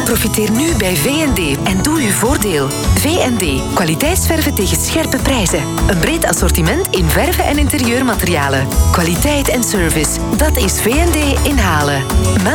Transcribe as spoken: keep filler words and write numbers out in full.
Profiteer nu bij V en D en doe uw voordeel. V en D. Kwaliteitsverven tegen scherpe prijzen. Een breed assortiment in verven en interieurmaterialen. Kwaliteit en service. Dat is V en D in Halen. Meld